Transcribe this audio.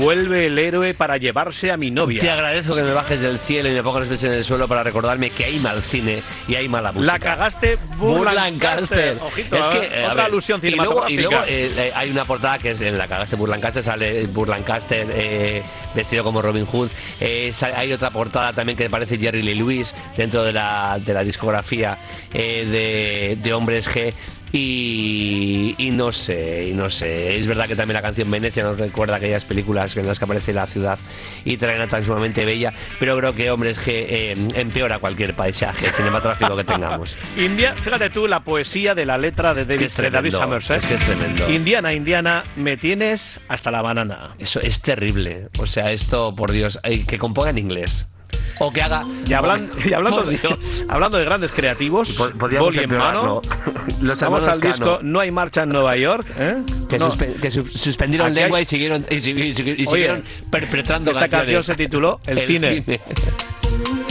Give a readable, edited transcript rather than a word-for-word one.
vuelve el héroe para llevarse a mi novia. Te agradezco que me bajes del cielo y me pongas los pies en el suelo para recordarme que hay mal cine y hay mala música. La cagaste, Burr Lancaster. Ojito, es que, otra alusión cinematográfica. Y luego hay una portada que es en La cagaste, Burr Lancaster, sale Burr Lancaster vestido como Robin Hood. Hay otra portada también que parece Jerry Lee Lewis dentro de la discografía de Hombres G. Y no sé, es verdad que también la canción Venecia nos recuerda aquellas películas en las que aparece la ciudad y traen tan sumamente bella, pero creo que Hombres G empeora cualquier paisaje cinematográfico que tengamos. India, fíjate tú la poesía de la letra de David Summers, ¿eh? Es que es tremendo. Indiana, me tienes hasta la banana. Eso es terrible, o sea, esto, por Dios, que componga en inglés. O que haga. Y hablando de grandes creativos, podríamos empeorarlo. Vamos al disco No hay marcha en Nueva York, ¿eh? Que suspendieron lengua y siguieron perpetrando esta canción se tituló El cine.